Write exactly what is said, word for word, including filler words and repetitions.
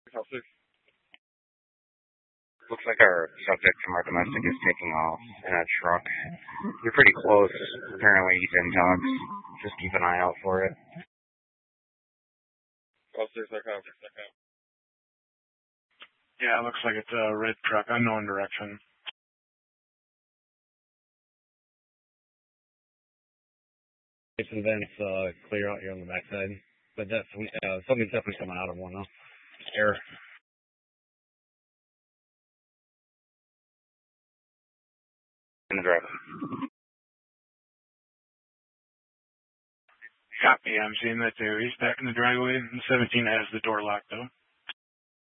Looks like our subject from our domestic is taking off in a truck. You're pretty close. Apparently he's in dogs. Just keep an eye out for it. Yeah, it looks like it's a red truck, unknown direction. And then it's uh, clear out here on the backside. But that's, uh, something's definitely coming out of one, though. Air. In the driver. Copy, I'm seeing that too. He's back in the driveway, and seventeen has the door locked, though.